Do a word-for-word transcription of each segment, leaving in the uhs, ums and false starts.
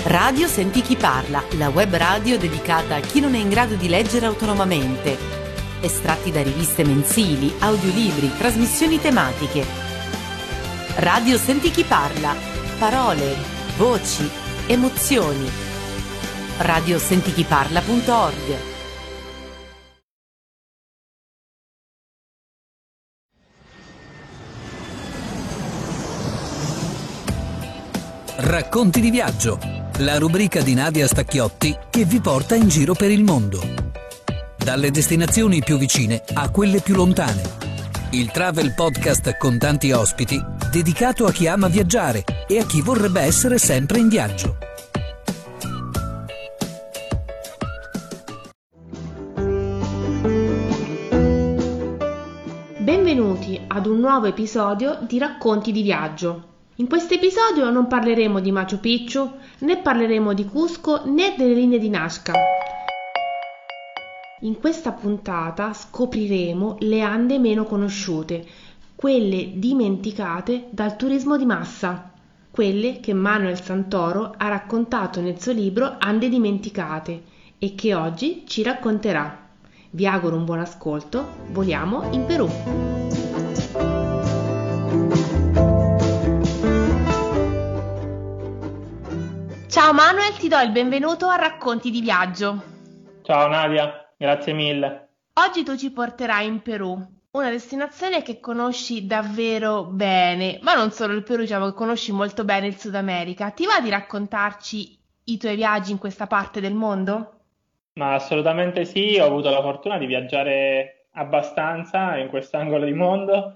Radio Senti Chi Parla, la web radio dedicata a chi non è in grado di leggere autonomamente. Estratti da riviste mensili, audiolibri, trasmissioni tematiche. Radio Senti Chi Parla, parole, voci, emozioni. radio senti chi parla punto org. Racconti di viaggio, la rubrica di Nadia Stacchiotti che vi porta in giro per il mondo. Dalle destinazioni più vicine a quelle più lontane. Il travel podcast con tanti ospiti, dedicato a chi ama viaggiare e a chi vorrebbe essere sempre in viaggio. Benvenuti ad un nuovo episodio di Racconti di viaggio. In questo episodio non parleremo di Machu Picchu, né parleremo di Cusco, né delle linee di Nazca. In questa puntata scopriremo le Ande meno conosciute, quelle dimenticate dal turismo di massa, quelle che Manuel Santoro ha raccontato nel suo libro Ande dimenticate e che oggi ci racconterà. Vi auguro un buon ascolto, voliamo in Perù. Ciao Manuel, ti do il benvenuto a Racconti di viaggio. Ciao Nadia, grazie mille. Oggi tu ci porterai in Perù, una destinazione che conosci davvero bene, ma non solo il Perù, diciamo che conosci molto bene il Sud America. Ti va di raccontarci i tuoi viaggi in questa parte del mondo? Ma assolutamente sì, ho avuto la fortuna di viaggiare abbastanza in quest'angolo di mondo.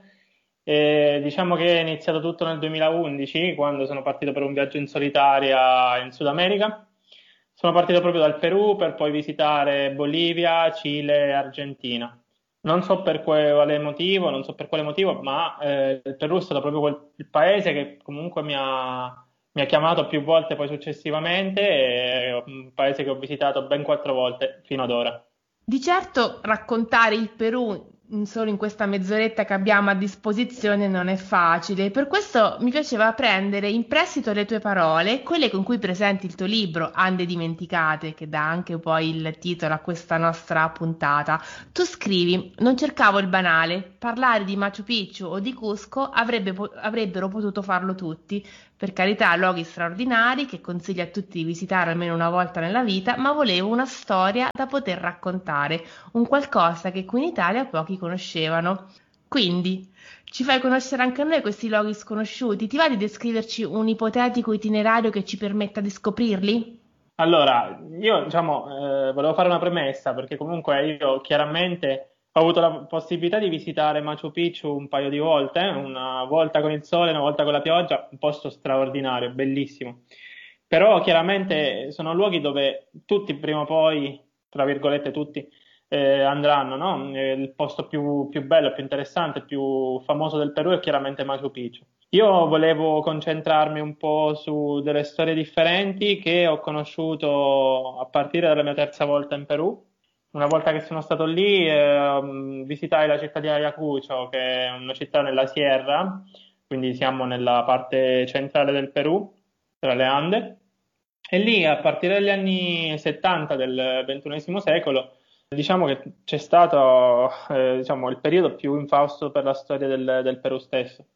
E diciamo che è iniziato tutto nel duemilaundici, quando sono partito per un viaggio in solitaria in Sud America. Sono partito proprio dal Perù per poi visitare Bolivia, Cile e Argentina. Non so per quale motivo, non so per quale motivo, ma eh, il Perù è stato proprio quel, il paese che comunque mi ha, mi ha chiamato più volte poi successivamente, e è un paese che ho visitato ben quattro volte fino ad ora. Di certo raccontare il Perù solo in questa mezz'oretta che abbiamo a disposizione non è facile, per questo mi piaceva prendere in prestito le tue parole, quelle con cui presenti il tuo libro Ande dimenticate, che dà anche poi il titolo a questa nostra puntata. Tu scrivi: non cercavo il banale, parlare di Machu Picchu o di Cusco avrebbe, avrebbero potuto farlo tutti, per carità, luoghi straordinari che consiglio a tutti di visitare almeno una volta nella vita, ma volevo una storia da poter raccontare, un qualcosa che qui in Italia pochi conoscevano. Quindi, ci fai conoscere anche a noi questi luoghi sconosciuti? Ti va di descriverci un ipotetico itinerario che ci permetta di scoprirli? Allora, io diciamo, eh, volevo fare una premessa, perché comunque io chiaramente ho avuto la possibilità di visitare Machu Picchu un paio di volte, una volta con il sole, una volta con la pioggia, un posto straordinario, bellissimo. Però chiaramente sono luoghi dove tutti prima o poi, tra virgolette tutti, eh, andranno, no? Il posto più, più bello, più interessante, più famoso del Perù è chiaramente Machu Picchu. Io volevo concentrarmi un po' su delle storie differenti che ho conosciuto a partire dalla mia terza volta in Perù. Una volta che sono stato lì, eh, visitai la città di Ayacucho, che è una città nella Sierra, quindi siamo nella parte centrale del Perù, tra le Ande. E lì, a partire dagli anni settanta del ventunesimo secolo, diciamo che c'è stato eh, diciamo, il periodo più infausto per la storia del, del Perù stesso.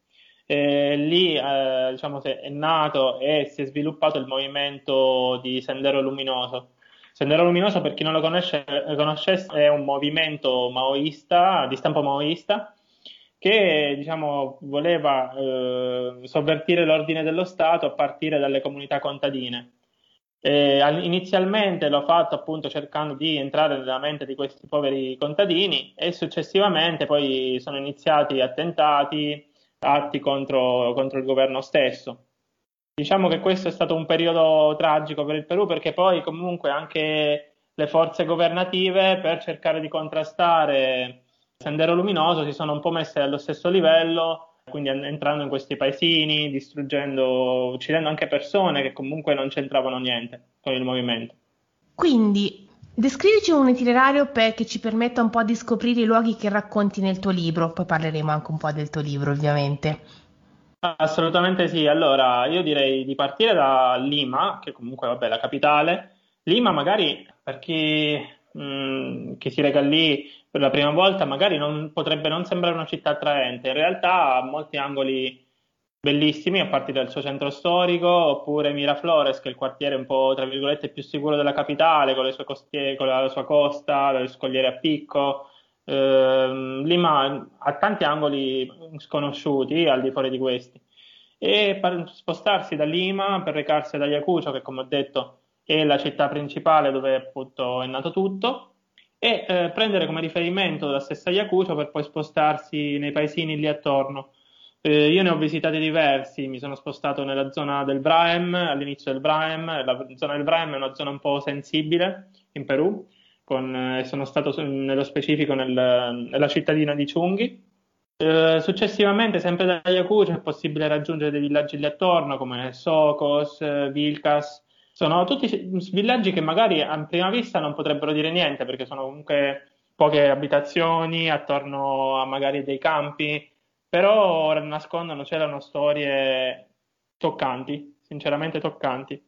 E lì eh, diciamo, è nato e si è sviluppato il movimento di Sendero Luminoso. Sendero Luminoso, per chi non lo conosce, conoscesse, è un movimento maoista, di stampo maoista, che diciamo, voleva eh, sovvertire l'ordine dello Stato a partire dalle comunità contadine. E, inizialmente l'ho fatto appunto cercando di entrare nella mente di questi poveri contadini, e successivamente poi sono iniziati attentati, atti contro, contro il governo stesso. Diciamo che questo è stato un periodo tragico per il Perù, perché poi comunque anche le forze governative, per cercare di contrastare Sendero Luminoso, si sono un po' messe allo stesso livello, quindi entrando in questi paesini, distruggendo, uccidendo anche persone che comunque non c'entravano niente con il movimento. Quindi, descrivici un itinerario per, che ci permetta un po' di scoprire i luoghi che racconti nel tuo libro, poi parleremo anche un po' del tuo libro ovviamente. Assolutamente sì. Allora, io direi di partire da Lima, che comunque, vabbè, è la capitale. Lima, magari per chi, mh, chi si reca lì per la prima volta, magari non, potrebbe non sembrare una città attraente. In realtà ha molti angoli bellissimi, a partire dal suo centro storico, oppure Miraflores, che è il quartiere un po', tra virgolette, più sicuro della capitale, con le sue costie- con la sua costa, le scogliere a picco. Ehm, Lima ha tanti angoli sconosciuti al di fuori di questi. E per spostarsi da Lima per recarsi ad Ayacucho, che come ho detto è la città principale dove appunto è nato tutto, e eh, prendere come riferimento la stessa Ayacucho per poi spostarsi nei paesini lì attorno. Eh, io ne ho visitati diversi, mi sono spostato nella zona del Braem, all'inizio del Braem. La zona del Braem è una zona un po' sensibile in Perù, con, eh, sono stato su- nello specifico nel- nella cittadina di Chunghi. Eh, successivamente, sempre da Ayacucho, è possibile raggiungere dei villaggi lì attorno, come Socos, eh, Vilcas. Sono tutti s- villaggi che magari a prima vista non potrebbero dire niente, perché sono comunque poche abitazioni attorno a magari dei campi, però nascondono, c'erano storie toccanti, sinceramente toccanti.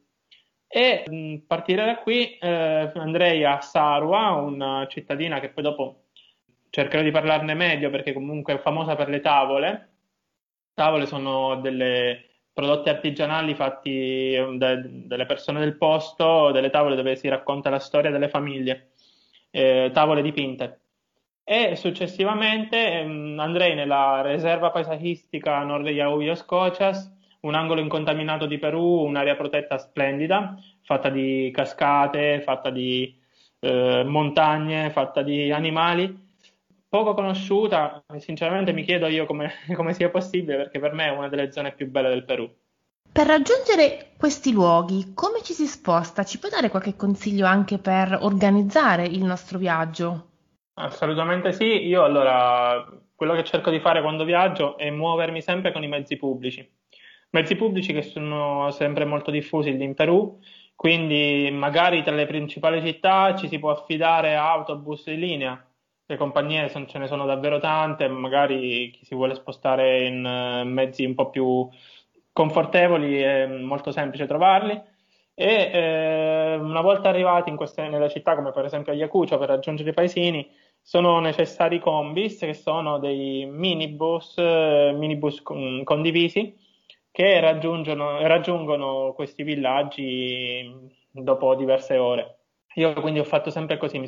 E mh, partire da qui eh, andrei a Sarua, una cittadina che poi dopo cercherò di parlarne meglio perché comunque è famosa per le tavole. Tavole sono delle prodotti artigianali fatti eh, da- dalle persone del posto, delle tavole dove si racconta la storia delle famiglie, eh, tavole dipinte. E successivamente ehm, andrei nella riserva paesaggistica Nord Yauyos Cochas, un angolo incontaminato di Perù, un'area protetta splendida, fatta di cascate, fatta di eh, montagne, fatta di animali, poco conosciuta. E sinceramente mi chiedo io come, come sia possibile, perché per me è una delle zone più belle del Perù. Per raggiungere questi luoghi, come ci si sposta? Ci puoi dare qualche consiglio anche per organizzare il nostro viaggio? Assolutamente sì. Io allora quello che cerco di fare quando viaggio è muovermi sempre con i mezzi pubblici. Mezzi pubblici che sono sempre molto diffusi lì in Perù, quindi magari tra le principali città ci si può affidare a autobus in linea. Le compagnie son- ce ne sono davvero tante, magari chi si vuole spostare in eh, mezzi un po' più confortevoli è molto semplice trovarli. E eh, una volta arrivati in queste, nelle città, come per esempio Ayacucho, per raggiungere i paesini, sono necessari combis, che sono dei minibus, eh, minibus con- condivisi, che raggiungono, raggiungono questi villaggi dopo diverse ore. Io quindi ho fatto sempre così, mi